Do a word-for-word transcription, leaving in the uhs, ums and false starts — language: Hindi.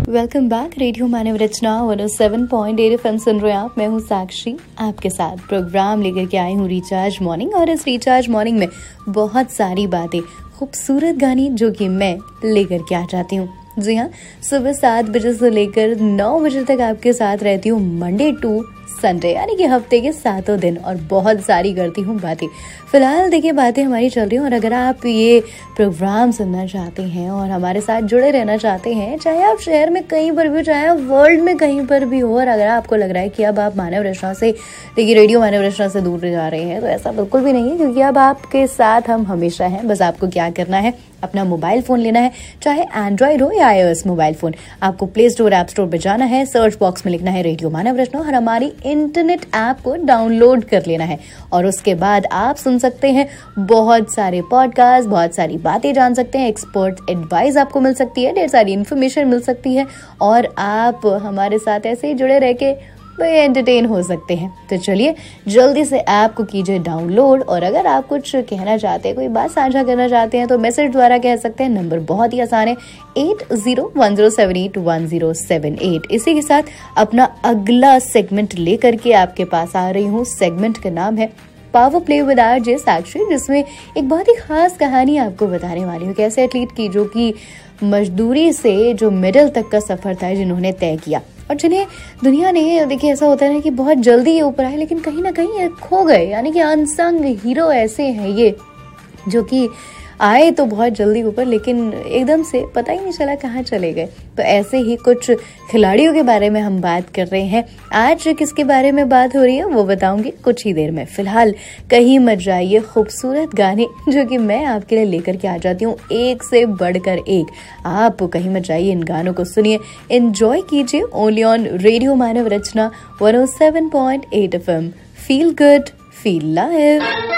Welcome back. रेडियो मानव रचना एक सौ सात पॉइंट आठ एफएम सुन रहे हैं आप। मैं हूँ साक्षी, आपके साथ प्रोग्राम लेकर के आई हूँ रिचार्ज मॉर्निंग। और इस रिचार्ज मॉर्निंग में बहुत सारी बातें, खूबसूरत गाने जो कि मैं लेकर के आ जाती हूँ। जी हाँ, सुबह सात बजे से लेकर नौ बजे तक आपके साथ रहती हूँ, मंडे टू संडे, यानी कि हफ्ते के सातों दिन, और बहुत सारी करती हूँ बातें। फिलहाल देखिए, बातें हमारी चल रही हैं, और अगर आप ये प्रोग्राम सुनना चाहते हैं और हमारे साथ जुड़े रहना चाहते हैं, चाहे आप शहर में कहीं पर भी, चाहे आप वर्ल्ड में कहीं पर भी हो, और अगर आपको लग रहा है कि अब आप मानव रचना से, देखिए रेडियो मानव रचना से दूर जा रहे हैं, तो ऐसा बिल्कुल भी नहीं है, क्योंकि अब आपके साथ हम हमेशा हैं। बस आपको क्या करना है, अपना मोबाइल फोन लेना है, चाहे एंड्रॉइड हो या आईओएस मोबाइल फोन। आपको प्ले स्टोर, ऐप स्टोर पे जाना है, सर्च बॉक्स में लिखना है रेडियो मानव रचना, और हमारी इंटरनेट ऐप को डाउनलोड कर लेना है। और उसके बाद आप सुन सकते हैं बहुत सारे पॉडकास्ट, बहुत सारी बातें जान सकते हैं, एक्सपर्ट एडवाइस आपको मिल सकती है, ढेर सारी इन्फॉर्मेशन मिल सकती है, और आप हमारे साथ ऐसे ही जुड़े रह के एंटरटेन हो सकते हैं। तो चलिए जल्दी से ऐप को कीजिए डाउनलोड। और अगर आप कुछ कहना चाहते हैं, कोई बात साझा करना चाहते हैं, तो मैसेज द्वारा कह सकते हैं। नंबर बहुत ही आसान है, eight zero one zero seven eight one zero seven eight. इसी के साथ अपना अगला सेगमेंट लेकर के आपके पास आ रही हूँ। सेगमेंट का नाम है पावर प्ले विद आरजे साक्षी, जिसमें एक बहुत ही खास कहानी आपको बताने वाली हूँ। कैसे एथलीट की जो कि मजदूरी से जो मेडल तक का सफर था, जिन्होंने तय किया, और जिन्हें दुनिया ने, देखिए ऐसा होता है ना कि बहुत जल्दी ये ऊपर आए, लेकिन कहीं ना कहीं खो गए। यानी कि अनसंग हीरो ऐसे हैं ये, जो कि आए तो बहुत जल्दी ऊपर, लेकिन एकदम से पता ही नहीं चला कहाँ चले गए। तो ऐसे ही कुछ खिलाड़ियों के बारे में हम बात कर रहे हैं। आज किसके बारे में बात हो रही है वो बताऊंगी कुछ ही देर में। फिलहाल कहीं मत जाइए, खूबसूरत गाने जो कि मैं आपके लिए लेकर के आ जाती हूँ, एक से बढ़कर एक। आप कहीं मत जाइए, इन गानों को सुनिए, एंजॉय कीजिए, ओनली ऑन रेडियो मानव रचना एक सौ सात पॉइंट आठ FM. Feel good, feel live.